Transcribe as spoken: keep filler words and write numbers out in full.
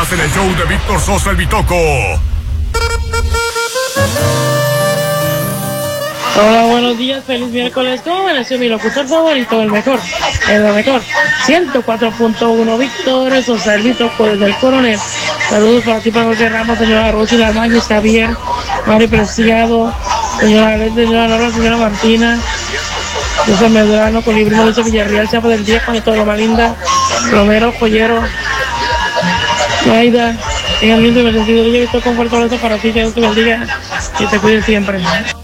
Estás en el show de Víctor Sosa, el Bitoco. Hola, buenos días, feliz miércoles. ¿Cómo amaneció mi locutor favorito? El mejor, el mejor. ciento cuatro punto uno, Víctor Sosa, el Bitoco desde el Coronel. Saludos para ti, para José Ramos, señora Rosy Lamañez, Javier, Mari Preciado, señora Alette, señora Laura, señora Martina, José Medrano, Colibrí, Mauricio Villarreal, Chapa del Día, Juanito Loma Linda, Romero, Joyero, Aida, en el lindo y bendecido día, Víctor, con fuerte abrazo para ti, que Dios te bendiga y te cuide siempre.